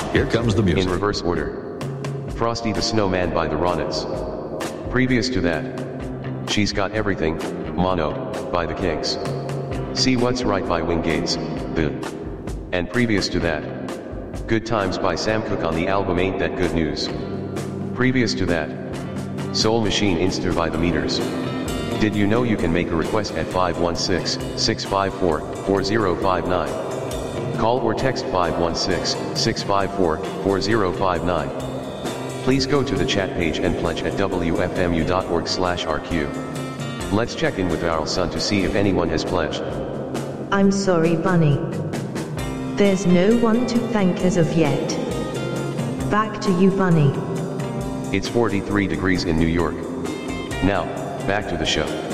Here comes the music. In reverse order. Frosty the Snowman by the Ronettes. Previous to that, She's Got Everything, Mono, by the Kinks. See What's Right by Wingates, the. And previous to that, Good Times by Sam Cooke on the album Ain't That Good News. Previous to that, Soul Machine Insta by the Meters. Did you know you can make a request at 516-654-4059? Call or text 516-654-4059. Please go to the chat page and pledge at wfmu.org/rq. Let's check in with our son to see if anyone has pledged. I'm sorry, Bunny. There's no one to thank as of yet. Back to you, Bunny. It's 43 degrees in New York. Now, back to the show.